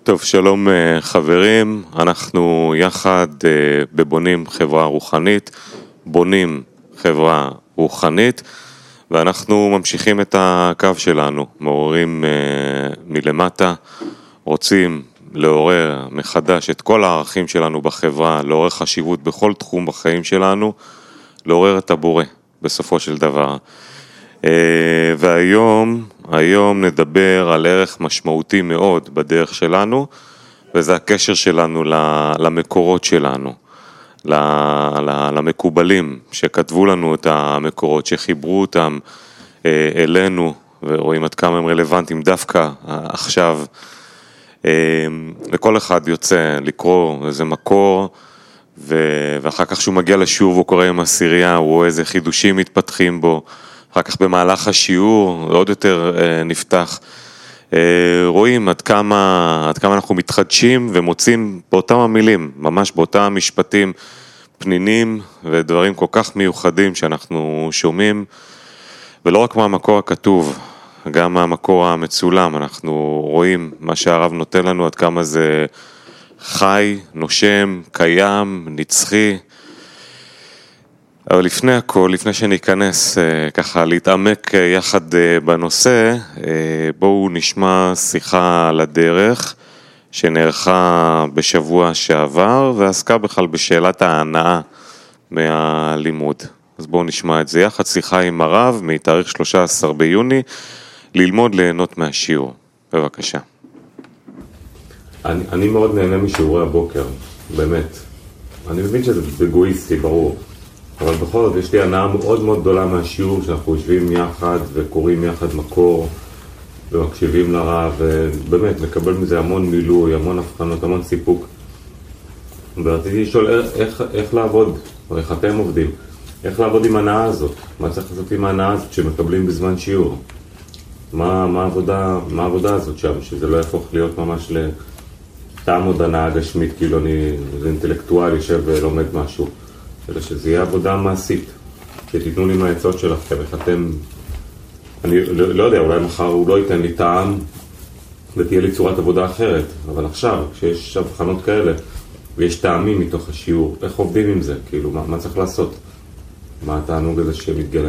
טוב, שלום חברים, אנחנו יחד בבונים חברה רוחנית, בונים חברה רוחנית, ואנחנו ממשיכים את הקו שלנו, מעוררים מלמטה, רוצים לעורר מחדש את כל הערכים שלנו בחברה, לעורר חשיבות בכל תחום בחיים שלנו, לעורר את הבורא בסופו של דבר. והיום נדבר על ערך משמעותי מאוד בדרך שלנו, וזה הקשר שלנו למקורות שלנו, למקובלים שכתבו לנו את המקורות, שחיברו אותם אלינו, ורואים עד כמה הם רלוונטיים דווקא עכשיו. לכל אחד יוצא לקרוא איזה מקור, ואחר כך שהוא מגיע לשיעור והוא קורא עם הסירייה, הוא רואה איזה חידושים מתפתחים בו, אחר כך במהלך השיעור עוד יותר נפתח, רואים עד כמה אנחנו מתחדשים ומוצאים באותם המילים, ממש באותם משפטים פנינים ודברים כל כך מיוחדים שאנחנו שומעים, ולא רק מהמקור הכתוב, גם מהמקור המצולם, אנחנו רואים מה שהרב נותן לנו, עד כמה זה חי, נושם, קיים, נצחי. אבל לפני הכל, לפני שניכנס ככה להתעמק יחד בנושא, בואו נשמע שיחה על הדרך שנערכה בשבוע שעבר, ועסקה בכלל בשאלת ההנאה מהלימוד. אז בואו נשמע את זה יחד, שיחה עם הרב מתאריך 13 ביוני, ללמוד ליהנות מהשיעור. בבקשה. אני מאוד נהנה משיעורי הבוקר, באמת. אני מבין שזה אגואיסטי, ברור. אבל בכל זאת יש לי הנאה מאוד מאוד גדולה מהשיעור, שאנחנו יושבים יחד וקוראים יחד מקור ומקשיבים לרב, ובאמת מקבל מזה המון מילוי, המון הבחנות, המון סיפוק. ורציתי לשאול איך לעבוד, או איך אתם עובדים, איך לעבוד עם ההנאה הזאת, מה צריך לעשות עם ההנאה הזאת שמקבלים בזמן שיעור, מה העבודה הזאת שם, שזה לא יהפוך להיות ממש לטעם עוד הנאה גשמית, כאילו אני אינטלקטואל יושב ולומד משהו, אלא שזה יהיה עבודה מעשית, שתיתנו לי מהעצות שלכם, איך אתם, אני לא יודע, אולי מחר הוא לא ייתן לי טעם ותהיה לי צורת עבודה אחרת, אבל עכשיו, כשיש הבחנות כאלה ויש טעמים מתוך השיעור, איך עובדים עם זה, כאילו, מה צריך לעשות? מה התענוג הזה שמתגלה?